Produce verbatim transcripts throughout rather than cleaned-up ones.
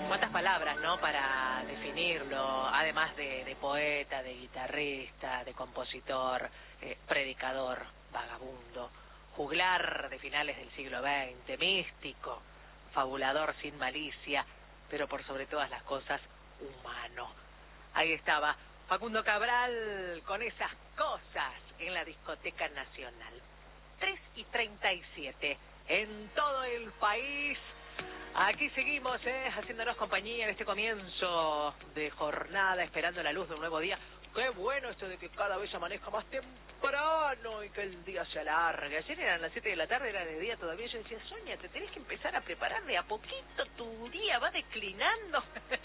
Cuántas palabras, ¿no?, para definirlo, además de, de poeta, de guitarrista, de compositor, eh, predicador, vagabundo, juglar de finales del siglo veinte, místico, fabulador sin malicia, pero por sobre todas las cosas, humano. Ahí estaba Facundo Cabral con esas cosas en la Discoteca Nacional. tres y treinta y siete en todo el país. Aquí seguimos, eh, haciéndonos compañía en este comienzo de jornada, esperando la luz de un nuevo día. Qué bueno esto de que cada vez amanezca más temprano y que el día se alargue. Ayer eran las siete de la tarde, era de día todavía. Yo decía, Sonia, te tenés que empezar a preparar de a poquito, tu día va declinando.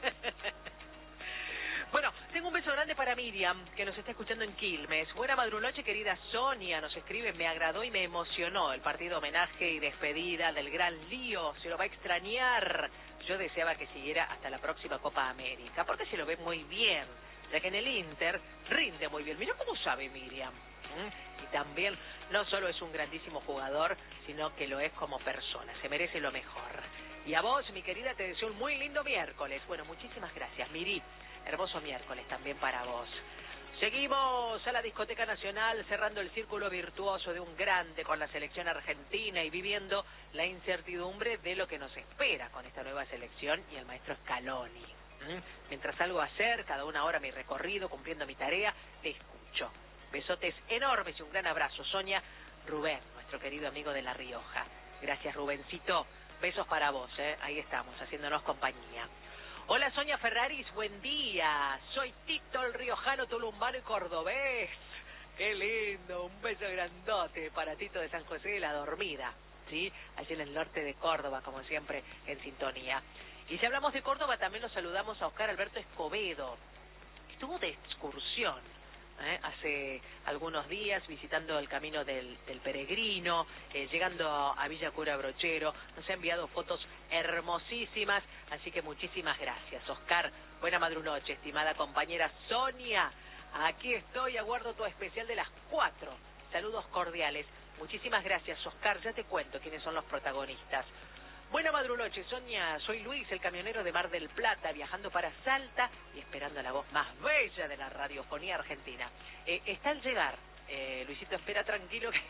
Bueno, tengo un beso grande para Miriam, que nos está escuchando en Quilmes. Buena madrunoche, querida Sonia, nos escribe, me agradó y me emocionó el partido homenaje y despedida del gran Lío, se lo va a extrañar. Yo deseaba que siguiera hasta la próxima Copa América, porque se lo ve muy bien, ya que en el Inter rinde muy bien. Mira cómo sabe Miriam. ¿Mm? Y también no solo es un grandísimo jugador, sino que lo es como persona, se merece lo mejor. Y a vos, mi querida, te deseo un muy lindo miércoles. Bueno, muchísimas gracias, Miri. Hermoso miércoles también para vos. Seguimos a la Discoteca Nacional, cerrando el círculo virtuoso de un grande con la selección argentina y viviendo la incertidumbre de lo que nos espera con esta nueva selección y el maestro Scaloni. ¿Mm? Mientras salgo a hacer cada una hora mi recorrido, cumpliendo mi tarea, te escucho. Besotes enormes y un gran abrazo. Sonia, Rubén, nuestro querido amigo de La Rioja. Gracias, Rubencito. Besos para vos, ¿eh? Ahí estamos, haciéndonos compañía. Hola, Sonia Ferraris, buen día. Soy Tito, el riojano, tulumbano y cordobés. Qué lindo, un beso grandote para Tito de San José de la Dormida, ¿sí? Allí en el norte de Córdoba, como siempre, en sintonía. Y si hablamos de Córdoba, también nos saludamos a Oscar Alberto Escobedo. Estuvo de excursión ¿eh? hace algunos días, visitando el camino del, del Peregrino, eh, llegando a Villa Cura Brochero. Nos ha enviado fotos hermosísimas, así que muchísimas gracias, Oscar. Buena madrunoche, estimada compañera Sonia. Aquí estoy, aguardo tu especial de las cuatro. Saludos cordiales. Muchísimas gracias, Oscar. Ya te cuento quiénes son los protagonistas. Buena madrunoche, Sonia. Soy Luis, el camionero de Mar del Plata, viajando para Salta y esperando la voz más bella de la radiofonía argentina. Eh, está al llegar. Eh, Luisito, espera tranquilo. Que...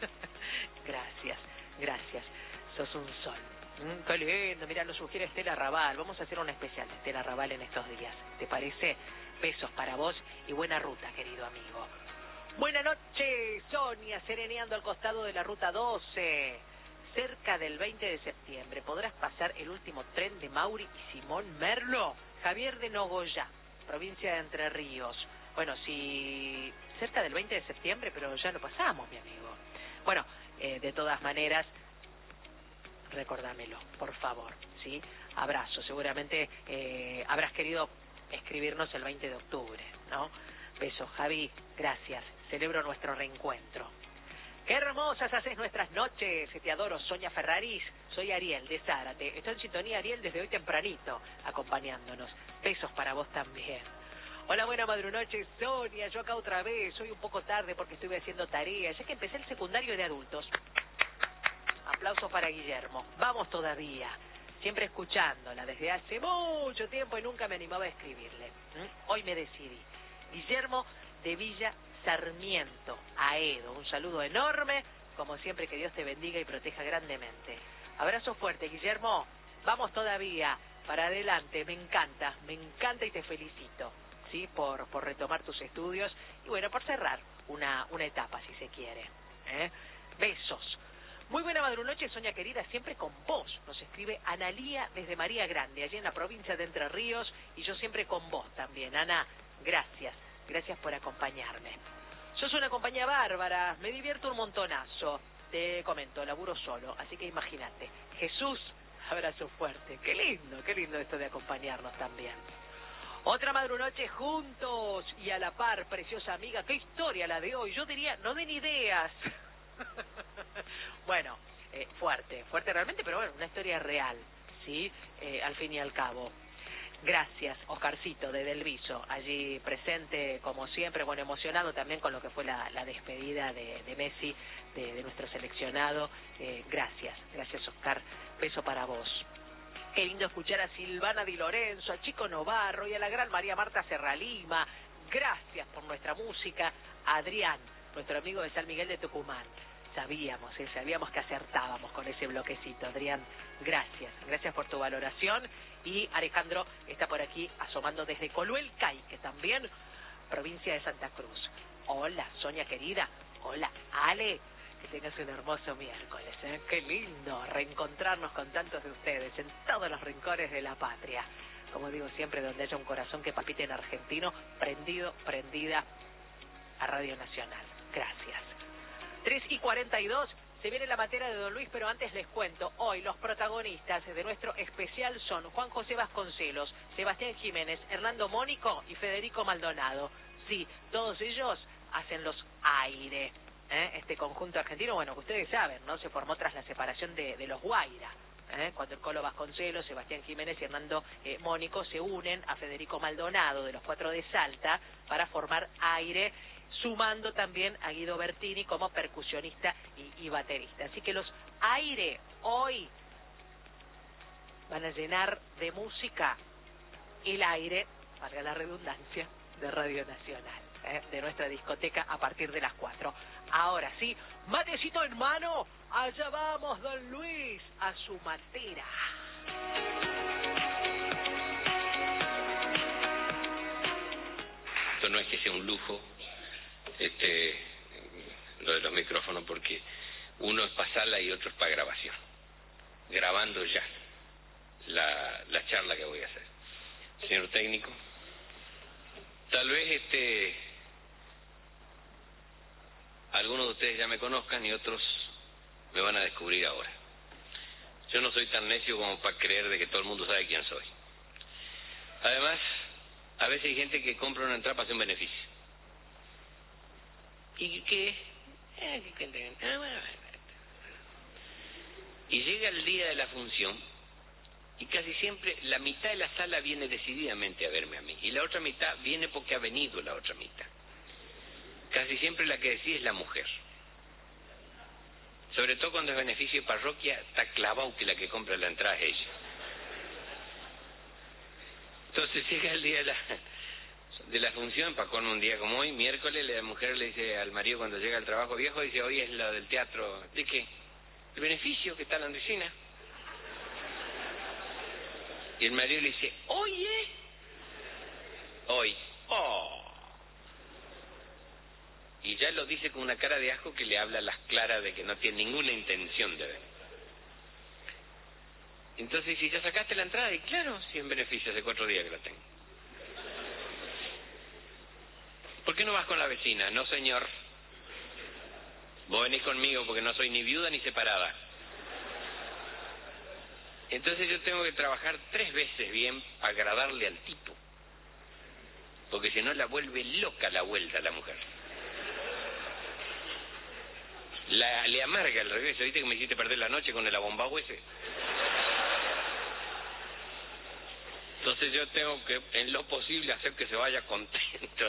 gracias, gracias. Sos un sol. Mm, qué lindo. Mira, nos sugiere Estela Raval. Vamos a hacer un especial de Estela Raval en estos días. ¿Te parece? Besos para vos y buena ruta, querido amigo. Buena noche, Sonia, sereneando al costado de la ruta doce. Cerca del veinte de septiembre podrás pasar el último tren de Mauri y Simón Merlo. Javier de Nogoyá, provincia de Entre Ríos. Bueno, si cerca del veinte de septiembre, pero ya lo pasamos, mi amigo. Bueno, eh, de todas maneras, recordámelo, por favor, ¿sí? Abrazo, seguramente eh, habrás querido escribirnos el veinte de octubre, ¿no? Besos, Javi, gracias, celebro nuestro reencuentro. ¡Qué hermosas haces nuestras noches! Te adoro, Sonia Ferraris. Soy Ariel, de Zárate. Estoy en sintonía, Ariel, desde hoy tempranito, acompañándonos. Besos para vos también. Hola, buena madrunoche, Sonia. Yo acá otra vez. Soy un poco tarde porque estuve haciendo tareas. Ya que empecé el secundario de adultos. Aplausos para Guillermo. Vamos todavía. Siempre escuchándola desde hace mucho tiempo y nunca me animaba a escribirle. ¿Mm? Hoy me decidí. Guillermo de Villa Sarmiento, Aedo. Un saludo enorme, como siempre, que Dios te bendiga y proteja grandemente. Abrazo fuerte, Guillermo. Vamos todavía, para adelante. Me encanta, me encanta y te felicito, ¿sí? Por, por retomar tus estudios y bueno, por cerrar una, una etapa, si se quiere. ¿Eh? Besos. Muy buena madrunoche, Sonia querida, siempre con vos. Nos escribe Analía desde María Grande, allí en la provincia de Entre Ríos, y yo siempre con vos también. Ana, gracias. Gracias por acompañarme. Sos una compañía bárbara, me divierto un montonazo. Te comento, laburo solo, así que imagínate. Jesús, abrazo fuerte. Qué lindo, qué lindo esto de acompañarnos también. Otra madrunoche juntos y a la par, preciosa amiga. Qué historia la de hoy. Yo diría, no den ideas. Bueno, eh, fuerte, fuerte realmente, pero bueno, una historia real, ¿sí? Eh, al fin y al cabo. Gracias, Oscarcito de Delviso, allí presente como siempre, bueno, emocionado también con lo que fue la, la despedida de, de Messi, de, de nuestro seleccionado. Eh, gracias, gracias Oscar, beso para vos. Qué lindo escuchar a Silvana Di Lorenzo, a Chico Novarro y a la gran María Marta Serralima. Gracias por nuestra música. Adrián, nuestro amigo de San Miguel de Tucumán. Sabíamos, eh, sabíamos que acertábamos con ese bloquecito, Adrián. Gracias, gracias por tu valoración. Y Alejandro está por aquí asomando desde Coluel Caique, también provincia de Santa Cruz. Hola, Sonia querida. Hola, Ale. Que tengas un hermoso miércoles, ¿eh? Qué lindo reencontrarnos con tantos de ustedes en todos los rincones de la patria. Como digo siempre, donde haya un corazón que palpite en argentino, prendido, prendida a Radio Nacional. Gracias. tres y cuarenta y dos, se viene la materia de Don Luis, pero antes les cuento, hoy los protagonistas de nuestro especial son Juan José Vasconcelos, Sebastián Jiménez, Hernando Mónico y Federico Maldonado. Sí, todos ellos hacen los Aire, ¿eh? Este conjunto argentino, bueno, que ustedes saben, ¿no? Se formó tras la separación de, de los Guaira, ¿eh? Cuando el Colo Vasconcelos, Sebastián Jiménez y Hernando eh, Mónico se unen a Federico Maldonado de los Cuatro de Salta para formar Aire, sumando también a Guido Bertini como percusionista y, y baterista. Así que los Aire hoy van a llenar de música el aire, valga la redundancia, de Radio Nacional, ¿eh? De nuestra discoteca a partir de las cuatro. Ahora sí, matecito en mano, allá vamos Don Luis a su matera. Esto no es que sea un lujo, este lo de los micrófonos, porque uno es para sala y otro es para grabación, grabando ya la, la charla que voy a hacer. Señor técnico, tal vez este algunos de ustedes ya me conozcan y otros me van a descubrir ahora. Yo no soy tan necio como para creer de que todo el mundo sabe quién soy. Además, a veces hay gente que compra una entrada para hacer un beneficio. Y que... Y llega el día de la función y casi siempre la mitad de la sala viene decididamente a verme a mí y la otra mitad viene porque ha venido la otra mitad. Casi siempre la que decide es la mujer. Sobre todo cuando es beneficio de parroquia, está clavado que la que compra la entrada es ella. Entonces llega el día de la, de la función, para con un día como hoy, miércoles, la mujer le dice al marido cuando llega al trabajo, viejo, dice, hoy es la del teatro. ¿De qué? El beneficio que está en la Andresina. Y el marido le dice, oye, hoy, oh. Y ya lo dice con una cara de asco que le habla a las claras de que no tiene ninguna intención de ver. Entonces, si ya sacaste la entrada, y claro, si en beneficio, hace cuatro días que la tengo. ¿Por qué no vas con la vecina? No, señor. Vos venís conmigo porque no soy ni viuda ni separada. Entonces yo tengo que trabajar tres veces bien para agradarle al tipo. Porque si no la vuelve loca la vuelta a la mujer. La, le amarga el regreso. ¿Viste que me hiciste perder la noche con el abombao ese? Entonces yo tengo que, en lo posible, hacer que se vaya contento.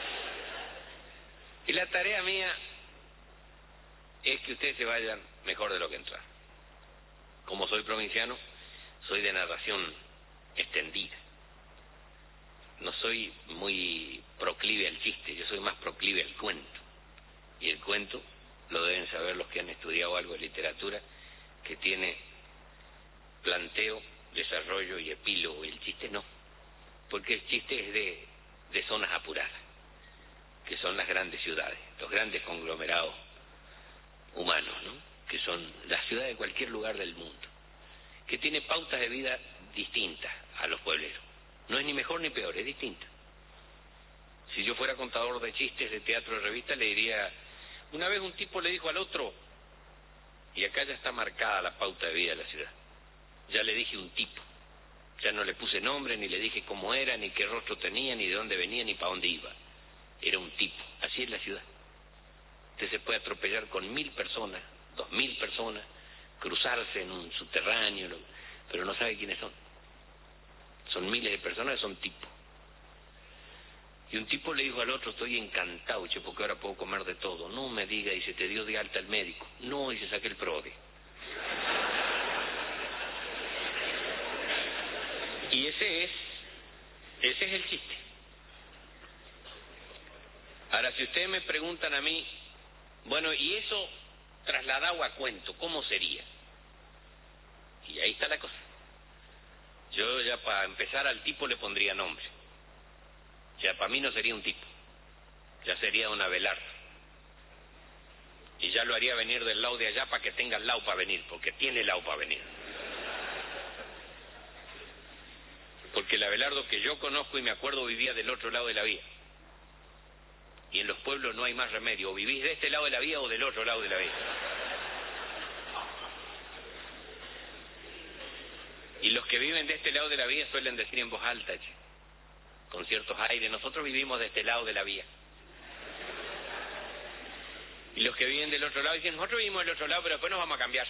Y la tarea mía es que ustedes se vayan mejor de lo que entraron. Como soy provinciano, soy de narración extendida. No soy muy proclive al chiste, yo soy más proclive al cuento. Y el cuento, lo deben saber los que han estudiado algo de literatura, que tiene planteo, desarrollo y epílogo, y el chiste no. Porque el chiste es de, de zonas apuradas, que son las grandes ciudades, los grandes conglomerados humanos, ¿no? Que son la ciudad de cualquier lugar del mundo, que tiene pautas de vida distintas a los puebleros. No es ni mejor ni peor, es distinta. Si yo fuera contador de chistes de teatro de revista, le diría, una vez un tipo le dijo al otro, y acá ya está marcada la pauta de vida de la ciudad. Ya le dije un tipo, ya no le puse nombre, ni le dije cómo era, ni qué rostro tenía, ni de dónde venía, ni para dónde iba. Era un tipo, así es la ciudad. Usted se puede atropellar con mil personas, dos mil personas, cruzarse en un subterráneo, pero no sabe quiénes son. Son miles de personas que son tipos. Y un tipo le dijo al otro, estoy encantado, che, porque ahora puedo comer de todo. No me diga, y se te dio de alta el médico. No, y se saqué el PRODE. ese es, ese es el chiste. Ahora, si ustedes me preguntan a mí, bueno, y eso trasladado a cuento, ¿cómo sería? Y ahí está la cosa. Yo ya para empezar al tipo le pondría nombre. Ya para mí no sería un tipo, ya sería una Abelardo. Y ya lo haría venir del lado de allá para que tenga el lado para venir, porque tiene el lado para venir. Porque el Abelardo que yo conozco y me acuerdo vivía del otro lado de la vía. Y en los pueblos no hay más remedio, o vivís de este lado de la vía o del otro lado de la vía. Y los que viven de este lado de la vía suelen decir en voz alta, che, con ciertos aires, nosotros vivimos de este lado de la vía. Y los que viven del otro lado dicen, nosotros vivimos del otro lado, pero después nos vamos a cambiar.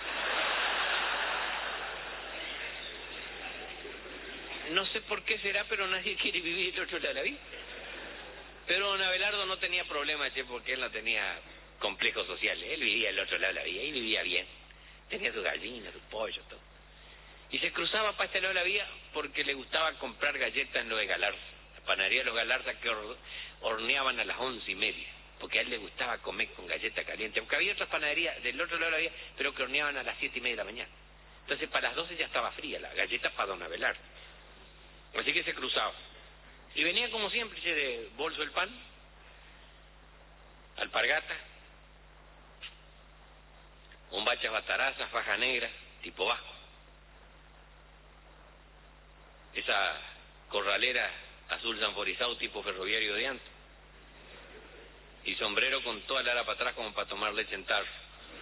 No sé por qué será, pero nadie quiere vivir del otro lado de la vía. Pero don Abelardo no tenía problema, che, porque él no tenía complejos sociales. Él vivía del otro lado de la vía y vivía bien. Tenía sus gallinas, sus pollos, todo. Y se cruzaba para este lado de la vía porque le gustaba comprar galletas en lo de Galarza. La panadería de los Galarza que horneaban a las once y media. Porque a él le gustaba comer con galleta caliente. Porque había otras panaderías del otro lado de la vía, pero que horneaban a las siete y media de la mañana. Entonces para las doce ya estaba fría la galleta para don Abelardo. Así que se cruzaba. Y venía como siempre, che, de bolso el pan, alpargata, bombachas bataraza, faja negra, tipo vasco. Esa corralera azul sanforizado tipo ferroviario de antes. Y sombrero con toda la ala para atrás como para tomar leche en tarro.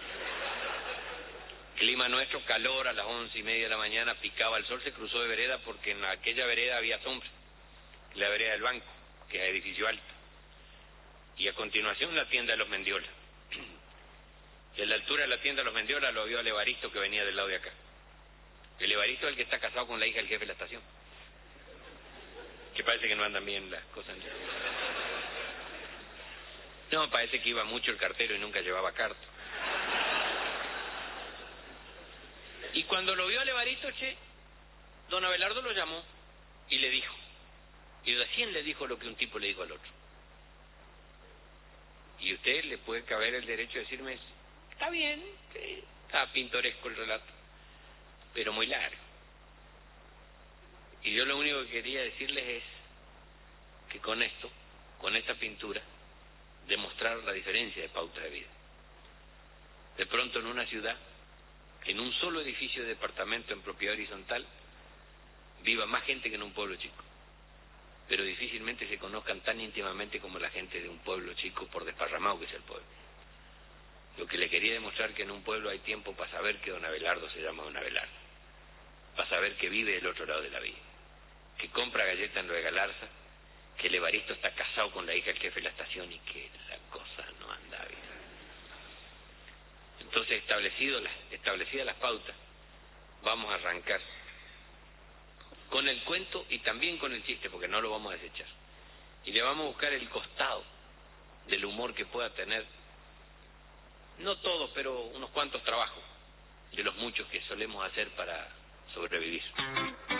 Clima nuestro, calor, a las once y media de la mañana, picaba el sol, se cruzó de vereda porque en aquella vereda había sombra. La vereda del banco, que es edificio alto. Y a continuación la tienda de los Mendiola. Y a la altura de la tienda de los Mendiola lo vio al Evaristo que venía del lado de acá. El Evaristo es el que está casado con la hija del jefe de la estación. Que parece que no andan bien las cosas. No, parece que iba mucho el cartero y nunca llevaba carta. Y cuando lo vio al Evaristo, che, don Abelardo lo llamó y le dijo. Y recién le dijo lo que un tipo le dijo al otro. Y usted le puede caber el derecho de decirme, está bien, sí, está pintoresco el relato, pero muy largo. Y yo lo único que quería decirles es que con esto, con esta pintura, demostrar la diferencia de pauta de vida. De pronto en una ciudad, en un solo edificio de departamento en propiedad horizontal, viva más gente que en un pueblo chico. Pero difícilmente se conozcan tan íntimamente como la gente de un pueblo chico por desparramado que es el pueblo. Lo que le quería demostrar que en un pueblo hay tiempo para saber que don Abelardo se llama don Abelardo, para saber que vive del otro lado de la vía, que compra galletas en lo de Galarza, que el Evaristo está casado con la hija del jefe de la estación y que la cosa no anda bien. Entonces, establecido las, establecidas las pautas, vamos a arrancar con el cuento y también con el chiste, porque no lo vamos a desechar. Y le vamos a buscar el costado del humor que pueda tener, no todos, pero unos cuantos trabajos, de los muchos que solemos hacer para sobrevivir.